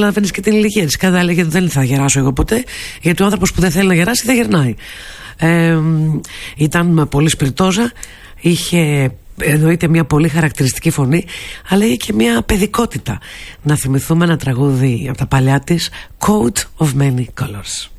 καταλαβαίνεις και την ηλικία της. Κατά έλεγε δεν θα γεράσω εγώ ποτέ, γιατί ο άνθρωπος που δεν θέλει να γεράσει δεν γερνάει. Ήταν πολύ σπιρτόζα, είχε εννοείται μια πολύ χαρακτηριστική φωνή, αλλά είχε και μια παιδικότητα. Να θυμηθούμε ένα τραγούδι από τα παλιά της, Coat of Many Colors.